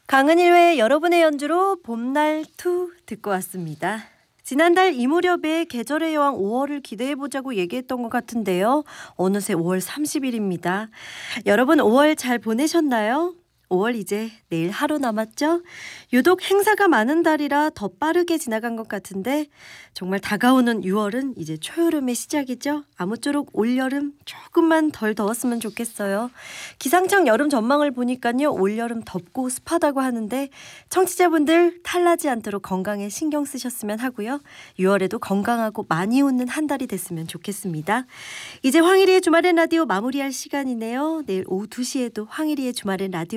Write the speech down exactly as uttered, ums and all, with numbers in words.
강은일의 여러분의 연주로 봄날 투 듣고 왔습니다. 지난달 이 무렵에 계절의 여왕 오월을 기대해보자고 얘기했던 것 같은데요. 어느새 오월 삼십일입니다. 여러분 오월 잘 보내셨나요? 오월 이제 내일 하루 남았죠? 유독 행사가 많은 달이라 더 빠르게 지나간 것 같은데 정말 다가오는 유월은 이제 초여름의 시작이죠? 아무쪼록 올여름 조금만 덜 더웠으면 좋겠어요. 기상청 여름 전망을 보니까요. 올여름 덥고 습하다고 하는데 청취자분들 탈나지 않도록 건강에 신경 쓰셨으면 하고요. 유월에도 건강하고 많이 웃는 한 달이 됐으면 좋겠습니다. 이제 황일이의 주말엔 라디오 마무리할 시간이네요. 내일 오후 두 시에도 황일이의 주말엔 라디오